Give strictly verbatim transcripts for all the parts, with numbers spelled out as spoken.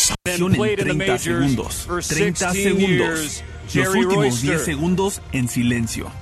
Dodgers. Acción en treinta segundos. treinta segundos. Los últimos diez segundos en silencio.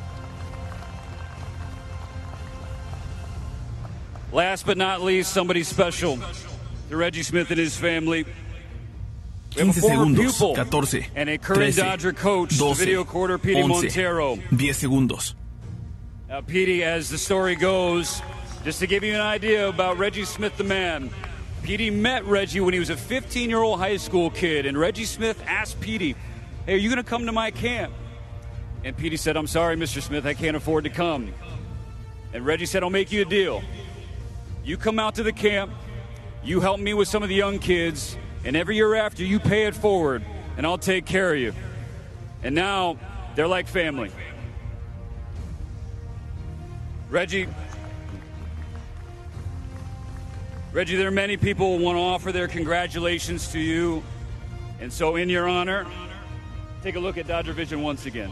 Last but not least, somebody special to Reggie Smith and his family. quince segundos, catorce, trece, doce, once, diez segundos. Now, Petey, as the story goes, just to give you an idea about Reggie Smith, the man, Petey met Reggie when he was a fifteen-year-old high school kid, and Reggie Smith asked Petey, hey, are you going to come to my camp? And Petey said, I'm sorry, Mister Smith, I can't afford to come. And Reggie said, I'll make you a deal. You come out to the camp, you help me with some of the young kids, and every year after, you pay it forward, and I'll take care of you. And now, they're like family. Reggie, Reggie, there are many people who want to offer their congratulations to you. And so, in your honor, take a look at Dodger Vision once again.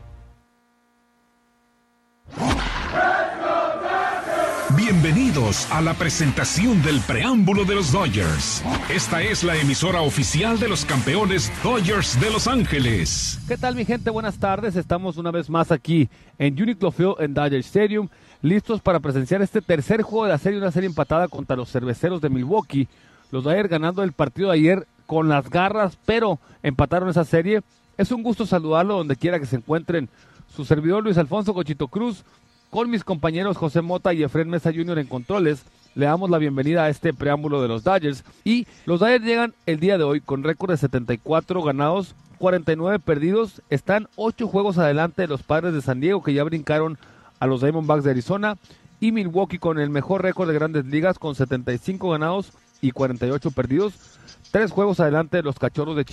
Bienvenidos a la presentación del preámbulo de los Dodgers. Esta es la emisora oficial de los campeones Dodgers de Los Ángeles. ¿Qué tal, mi gente? Buenas tardes. Estamos una vez más aquí en Uniqlo Field en Dodger Stadium, listos para presenciar este tercer juego de la serie, una serie empatada contra los Cerveceros de Milwaukee. Los Dodgers ganando el partido de ayer con las garras, pero empataron esa serie. Es un gusto saludarlo donde quiera que se encuentren. Su servidor Luis Alfonso Cochito Cruz, con mis compañeros José Mota y Efren Mesa junior en controles, le damos la bienvenida a este preámbulo de los Dodgers. Y los Dodgers llegan el día de hoy con récord de setenta y cuatro ganados, cuarenta y nueve perdidos. Están ocho juegos adelante de los Padres de San Diego, que ya brincaron a los Diamondbacks de Arizona. Y Milwaukee con el mejor récord de Grandes Ligas, con setenta y cinco ganados y cuarenta y ocho perdidos. Tres juegos adelante de los Cachorros de